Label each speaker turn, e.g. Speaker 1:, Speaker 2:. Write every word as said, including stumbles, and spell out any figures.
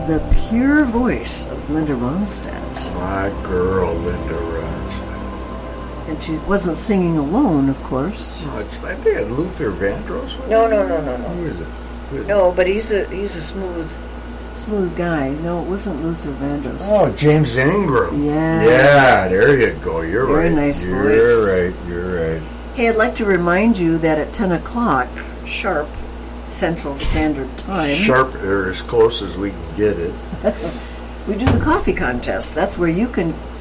Speaker 1: the pure voice of Linda Ronstadt.
Speaker 2: My girl, Linda Ronstadt.
Speaker 1: And she wasn't singing alone, of course.
Speaker 2: No, it's, I think it's Luther Vandross.
Speaker 1: No, no, no, no, no.
Speaker 2: Who is it? Who is
Speaker 1: no, but he's a he's a smooth, smooth guy. No, it wasn't Luther Vandross.
Speaker 2: Oh, James Ingram.
Speaker 1: Yeah.
Speaker 2: Yeah, there you go. You're
Speaker 1: Very
Speaker 2: right.
Speaker 1: nice
Speaker 2: You're
Speaker 1: voice.
Speaker 2: right. You're right.
Speaker 1: Hey, I'd like to remind you that at ten o'clock, sharp, Central Standard Time.
Speaker 2: Sharp, or as close as we can get it.
Speaker 1: We do the coffee contest. That's where you can